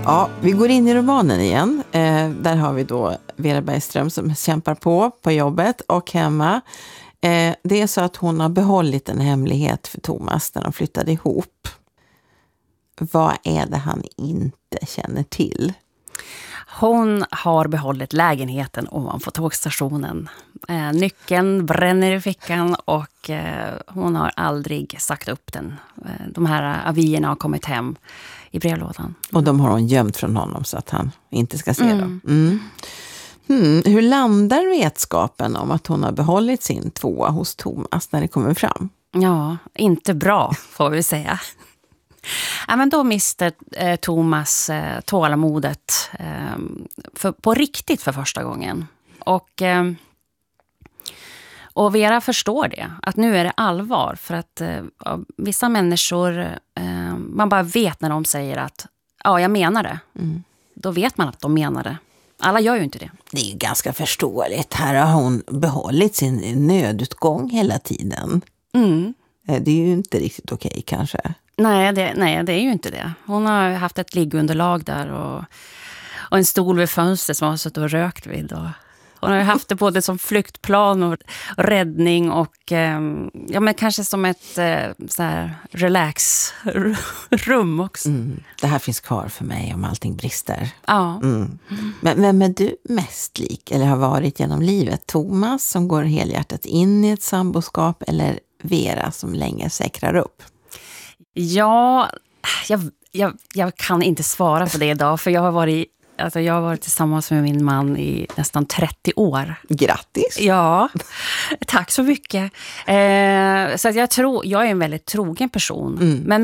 Ja, vi går in i romanen igen. Där har vi då Vera Bergström som kämpar på jobbet och hemma. Det är så att hon har behållit en hemlighet för Thomas när de flyttade ihop. Vad är det han inte känner till? Hon har behållit lägenheten ovanför tågstationen. Nyckeln bränner i fickan och hon har aldrig sagt upp den. De här avierna har kommit hem i brevlådan. Och de har hon gömt från honom så att han inte ska se dem. Hur landar vetskapen om att hon har behållit sin tvåa hos Thomas när det kommer fram? Ja, inte bra får vi säga. Ja, men då mister Thomas tålamodet på riktigt för första gången. Och Vera förstår det, att nu är det allvar. För att vissa människor, man bara vet när de säger att ja, jag menar det. Då vet man att de menar det. Alla gör ju inte det. Det är ju ganska förståeligt. Här har hon behållit sin nödutgång hela tiden. Det är ju inte riktigt okej kanske. Nej, det är ju inte det. Hon har haft ett liggunderlag där och en stol vid fönstret som hon har suttit och rökt vid. Och hon har ju haft det både som flyktplan och räddning och ja, men kanske som ett så här relaxrum också. Det här finns kvar för mig om allting brister. Ja. Men vem är du mest lik eller har varit genom livet? Thomas som går helhjärtat in i ett samboskap eller Vera som länge säkrar upp? Ja, jag kan inte svara på det idag för jag har varit tillsammans med min man i nästan 30 år. Grattis! Ja, tack så mycket. Så att jag är en väldigt trogen person. Men